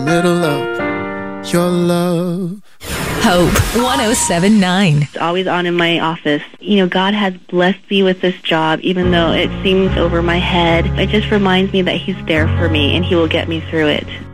Middle of your love. Hope 107.9. It's always on in my office. You know, God has blessed me with this job, even though it seems over my head. It just reminds me that He's there for me and He will get me through it.